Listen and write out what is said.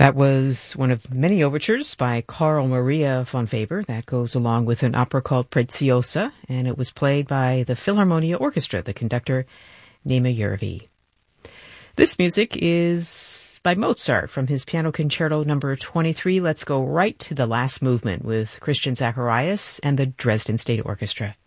That was one of many overtures by Carl Maria von Weber that goes along with an opera called Preziosa, and it was played by the Philharmonia Orchestra, the conductor Nema Järvi. This music is by Mozart from his Piano Concerto number 23. Let's go right to the last movement with Christian Zacharias and the Dresden State Orchestra.